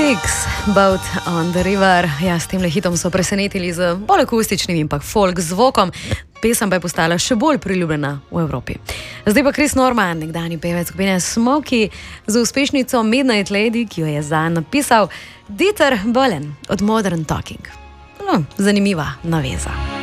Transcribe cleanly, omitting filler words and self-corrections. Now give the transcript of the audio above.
Mix, Boat on the River. Ja, s tem hitom so presenetili z bolj akustičnim in pa folk zvokom. Pesem pa je postala še bolj priljubljena v Evropi. Zdaj pa Chris Norman, nekdanji pevec skupine Smokey, z uspešnico Midnight Lady, ki jo je zanj napisal Dieter Bohlen od Modern Talking. No, zanimiva naveza.